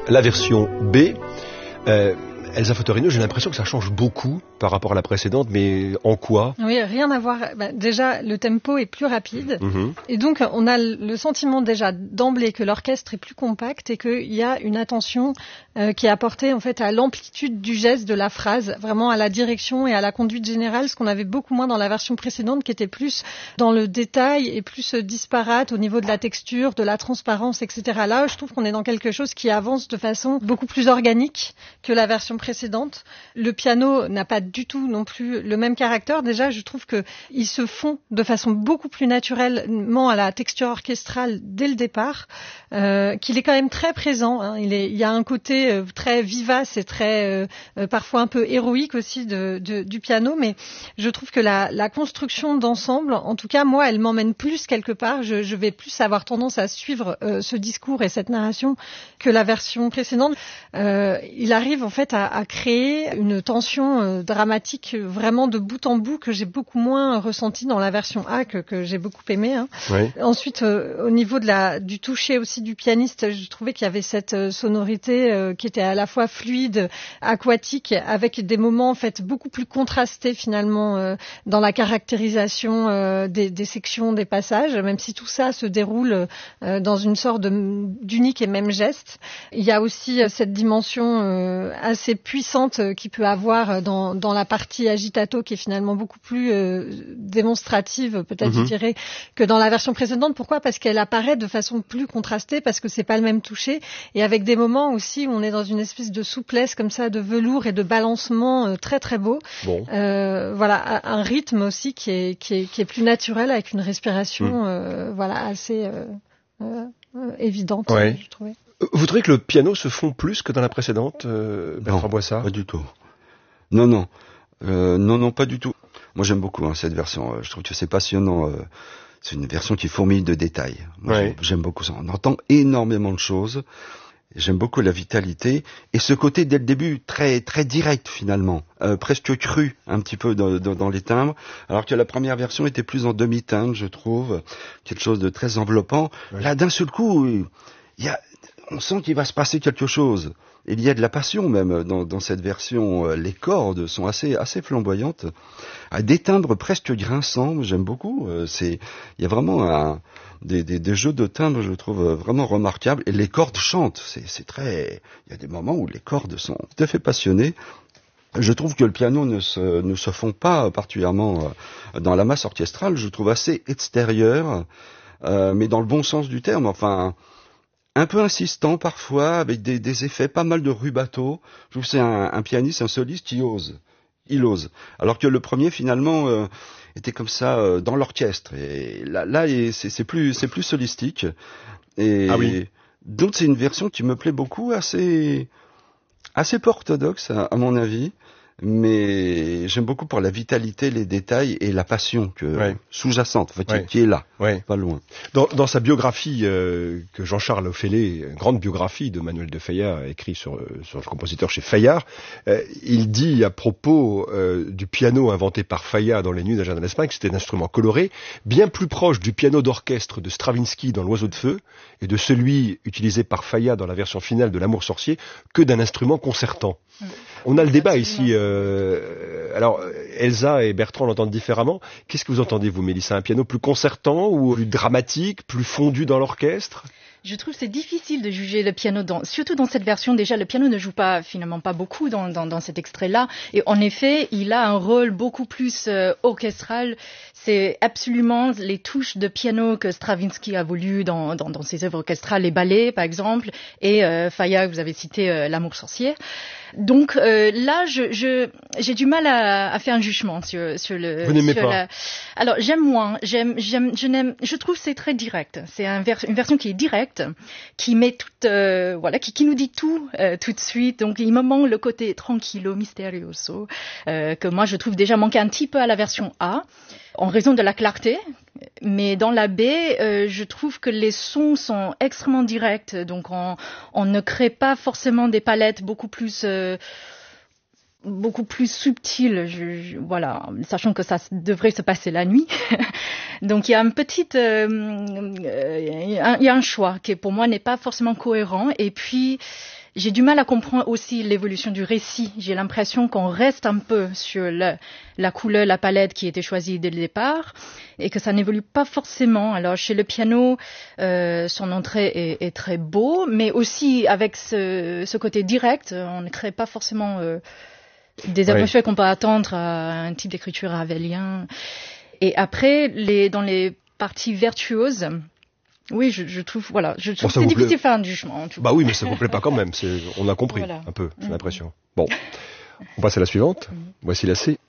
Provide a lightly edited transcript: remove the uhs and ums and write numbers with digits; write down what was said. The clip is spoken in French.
la version B. Elsa Fotorino, j'ai l'impression que ça change beaucoup par rapport à la précédente, mais en quoi ? Oui, rien à voir. Déjà, le tempo est plus rapide. Et donc, on a le sentiment déjà d'emblée que l'orchestre est plus compact et qu'il y a une attention qui est apportée en fait à l'amplitude du geste de la phrase, vraiment à la direction et à la conduite générale, ce qu'on avait beaucoup moins dans la version précédente qui était plus dans le détail et plus disparate au niveau de la texture, de la transparence, etc. Là, je trouve qu'on est dans quelque chose qui avance de façon beaucoup plus organique que la version précédente. Le piano n'a pas du tout non plus le même caractère. Déjà, je trouve qu'il se fond de façon beaucoup plus naturellement à la texture orchestrale dès le départ, qu'il est quand même très présent. Hein. Il y a un côté très vivace et très parfois un peu héroïque aussi du piano, mais je trouve que la construction d'ensemble, en tout cas moi, elle m'emmène plus quelque part. Je vais plus avoir tendance à suivre ce discours et cette narration que la version précédente. Il arrive en fait à créer une tension dramatique vraiment de bout en bout que j'ai beaucoup moins ressenti dans la version A que j'ai beaucoup aimé. Hein. Oui. Ensuite, au niveau du toucher aussi du pianiste, je trouvais qu'il y avait cette sonorité qui était à la fois fluide, aquatique, avec des moments en fait beaucoup plus contrastés finalement dans la caractérisation des sections, des passages, même si tout ça se déroule dans une sorte d'unique et même geste. Il y a aussi cette dimension assez puissante qu'il peut avoir dans la partie agitato qui est finalement beaucoup plus démonstrative, peut-être je dirais, que dans la version précédente. Pourquoi ? Parce qu'elle apparaît de façon plus contrastée, parce que c'est pas le même toucher, et avec des moments aussi où on est dans une espèce de souplesse comme ça, de velours et de balancement très très beau. Bon. Voilà, un rythme aussi qui est plus naturel, avec une respiration voilà assez évidente, je trouvais. Vous trouvez que le piano se fond plus que dans la précédente, Bertrand Boissard ? Pas du tout. Non, pas du tout. Moi, j'aime beaucoup cette version. Je trouve que c'est passionnant. C'est une version qui fourmille de détails. Moi, j'aime beaucoup ça. On entend énormément de choses. J'aime beaucoup la vitalité et ce côté dès le début très très direct finalement, presque cru un petit peu dans les timbres, alors que la première version était plus en demi-teinte, je trouve, quelque chose de très enveloppant. Là, d'un seul coup, on sent qu'il va se passer quelque chose. Il y a de la passion même dans cette version. Les cordes sont assez flamboyantes, des timbres presque grinçants. J'aime beaucoup. Il y a vraiment des jeux de timbres, je trouve vraiment remarquables. Et les cordes chantent. Il y a des moments où les cordes sont tout à fait passionnées. Je trouve que le piano ne se fond pas particulièrement dans la masse orchestrale. Je trouve assez extérieur, mais dans le bon sens du terme. Enfin, un peu insistant parfois, avec des effets, pas mal de rubato. Je trouve que c'est un pianiste, un soliste qui ose. Il ose. Alors que le premier, finalement, était comme ça dans l'orchestre. Et là c'est plus solistique. Et donc c'est une version qui me plaît beaucoup, assez peu orthodoxe à mon avis. Mais j'aime beaucoup pour la vitalité, les détails et la passion sous-jacente, qui est là, pas loin. Dans sa biographie que Jean-Charles Ophélet, grande biographie de Manuel de Falla, écrit sur le compositeur chez Fayard, il dit à propos du piano inventé par Falla dans Les Nuits d'un jardin d'Espagne que c'était un instrument coloré, bien plus proche du piano d'orchestre de Stravinsky dans L'Oiseau de Feu et de celui utilisé par Falla dans la version finale de L'Amour sorcier que d'un instrument concertant. On a le débat ici. Alors, Elsa et Bertrand l'entendent différemment. Qu'est-ce que vous entendez, vous, Mélissa ? Un piano plus concertant ou plus dramatique, plus fondu dans l'orchestre ? Je trouve que c'est difficile de juger le piano, surtout dans cette version. Déjà, le piano ne joue finalement pas beaucoup dans cet extrait-là. Et en effet, il a un rôle beaucoup plus orchestral. C'est absolument les touches de piano que Stravinsky a voulu dans ses œuvres orchestrales, les ballets, par exemple, et Falla, vous avez cité L'Amour sorcier. Donc là, j'ai du mal à faire un jugement sur le. Vous n'aimez pas. Alors j'aime moins. Je trouve que c'est très direct. C'est une version qui est directe, qui met qui nous dit tout de suite. Donc il me manque le côté tranquillo, misterioso que moi je trouve déjà manquer un petit peu à la version A, en raison de la clarté. Mais dans la B, je trouve que les sons sont extrêmement directs, donc on ne crée pas forcément des palettes beaucoup plus subtiles, voilà, sachant que ça devrait se passer la nuit. Donc il y a il y a un choix qui pour moi n'est pas forcément cohérent, et puis j'ai du mal à comprendre aussi l'évolution du récit. J'ai l'impression qu'on reste un peu sur la couleur, la palette qui était choisie dès le départ et que ça n'évolue pas forcément. Alors chez le piano, son entrée est très beau, mais aussi avec ce côté direct, on ne crée pas forcément des atmosphères qu'on peut attendre à un type d'écriture ravelien. Et après, dans les parties vertueuses, oui, je trouve, je trouve que c'est difficile de faire un jugement, en tout cas. Bah oui, mais ça vous plaît pas quand même, on a compris, un peu, j'ai l'impression. Bon, on passe à la suivante. Voici la C.